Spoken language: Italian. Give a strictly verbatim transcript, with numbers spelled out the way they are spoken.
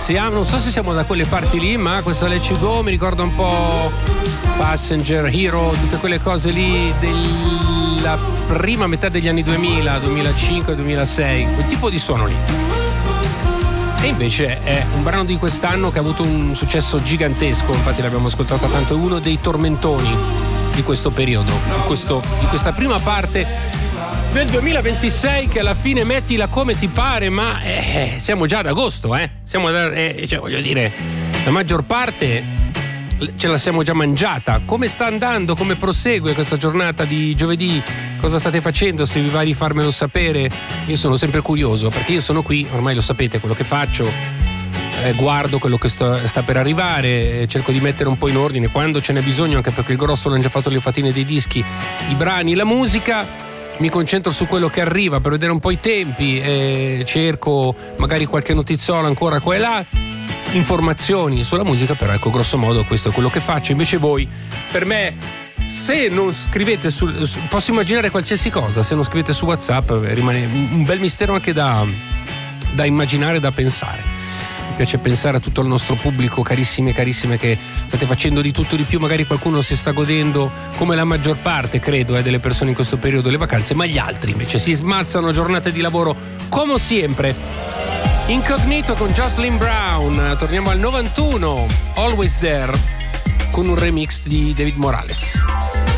siamo, non so se siamo da quelle parti lì, ma questa Let You Go mi ricorda un po' Passenger, Hero, tutte quelle cose lì della prima metà degli anni duemila, duemilacinque, duemilasei, quel tipo di suono lì. E invece è un brano di quest'anno che ha avuto un successo gigantesco, infatti l'abbiamo ascoltato tanto, è uno dei tormentoni di questo periodo, di, questo, di questa prima parte del duemilaventisei, che alla fine mettila come ti pare, ma eh, siamo già ad agosto, eh? Siamo ad, eh, cioè, voglio dire, la maggior parte ce la siamo già mangiata. Come sta andando? Come prosegue questa giornata di giovedì? Cosa state facendo? Se vi va di farmelo sapere, io sono sempre curioso, perché io sono qui, ormai lo sapete quello che faccio, eh, guardo quello che sta, sta per arrivare, eh, cerco di mettere un po' in ordine quando ce n'è bisogno, anche perché il grosso l'hanno già fatto le fatine dei dischi, i brani, la musica. Mi concentro su quello che arriva per vedere un po' i tempi, eh, cerco magari qualche notiziola ancora qua e là, informazioni sulla musica, però ecco, grosso modo questo è quello che faccio. Invece voi, per me, se non scrivete su, su posso immaginare qualsiasi cosa, se non scrivete su WhatsApp rimane un bel mistero anche da, da immaginare, da pensare. Mi piace pensare a tutto il nostro pubblico, carissimi e carissime, che state facendo di tutto di più, magari qualcuno si sta godendo, come la maggior parte credo eh, delle persone in questo periodo, le vacanze, ma gli altri invece si smazzano giornate di lavoro come sempre. Incognito con Jocelyn Brown, torniamo al novantuno, Always There, con un remix di David Morales.